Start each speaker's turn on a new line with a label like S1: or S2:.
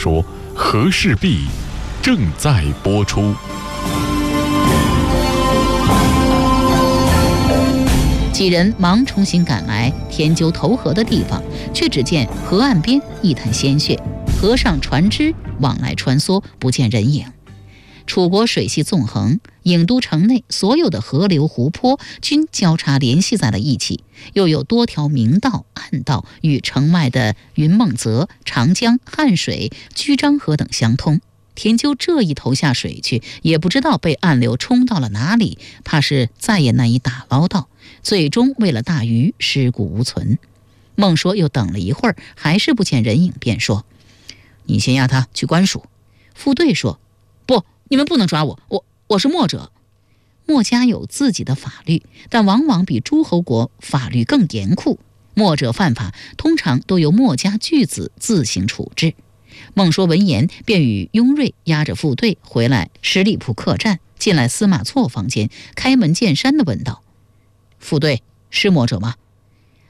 S1: 说《和氏璧》正在播出。
S2: 几人忙重新赶来填究投河的地方，却只见河岸边一滩鲜血，河上船只往来穿梭，不见人影。楚国水系纵横，郢都城内所有的河流湖泊均交叉联系在了一起，又有多条明道暗道与城外的云梦泽、长江、汉水、居漳河等相通。填究这一头下水去，也不知道被暗流冲到了哪里，怕是再也难以打捞到，最终为了大鱼尸骨无存。孟说又等了一会儿，还是不见人影，便说：“你先押他去官署。”副队说：“不，你们不能抓我是墨者。”墨家有自己的法律，但往往比诸侯国法律更严酷。墨者犯法，通常都由墨家巨子自行处置。孟说闻言，便与雍瑞押着副队回来十里铺客栈，进来司马错房间，开门见山地问道：“副队是墨者吗？”